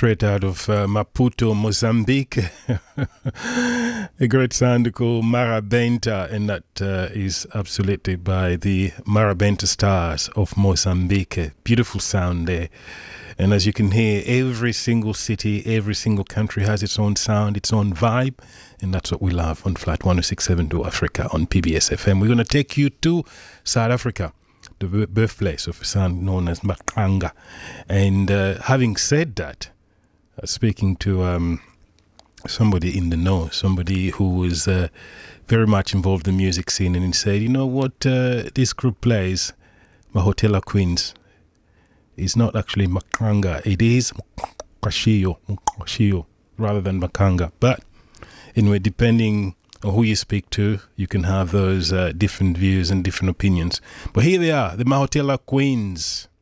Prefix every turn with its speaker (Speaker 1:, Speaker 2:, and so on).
Speaker 1: straight out of Maputo, Mozambique. A great sound called Marabenta, and that is absolutely by the Marabenta Stars of Mozambique. Beautiful sound there. And as you can hear, every single city, every single country has its own sound, its own vibe. And that's what we love on Flight 1067 to Africa on PBS FM. We're going to take you to South Africa, the birthplace of a sound known as Makanga. And having said that, speaking to somebody in the know, somebody who was very much involved in the music scene, and he said, you know what this group plays, Mahotela Queens, is not actually Makanga. It is Mkashio, rather than Makanga. But anyway, depending on who you speak to, you can have those different views and different opinions. But here they are, the Mahotela Queens.